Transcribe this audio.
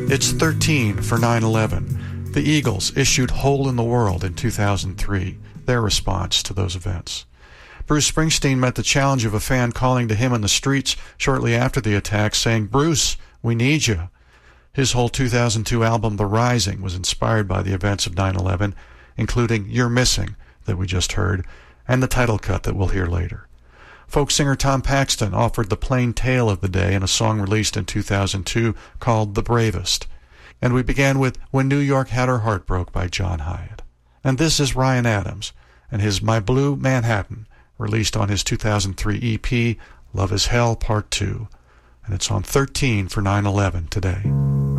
It's 13 for 9/11. The Eagles issued Hole in the World in 2003, their response to those events. Bruce Springsteen met the challenge of a fan calling to him in the streets shortly after the attack saying, "Bruce, we need you." His whole 2002 album, The Rising, was inspired by the events of 9/11, including You're Missing, that we just heard, and the title cut that we'll hear later. Folk singer Tom Paxton offered the plain tale of the day in a song released in 2002 called The Bravest. And we began with When New York Had Her Heart Broke by John Hiatt. And this is Ryan Adams and his My Blue Manhattan, released on his 2003 EP, Love is Hell Part 2. And it's on 13 for 9/11 today.